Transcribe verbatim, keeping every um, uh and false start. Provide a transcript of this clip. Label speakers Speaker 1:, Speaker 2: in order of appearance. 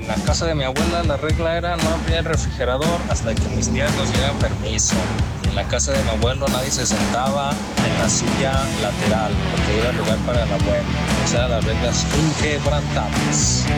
Speaker 1: En la casa de mi abuela la regla era no abrir el refrigerador hasta que mis tías nos dieran permiso. Y en la casa de mi abuelo nadie se sentaba en la silla lateral porque era lugar para el abuelo. O sea, las reglas inquebrantables.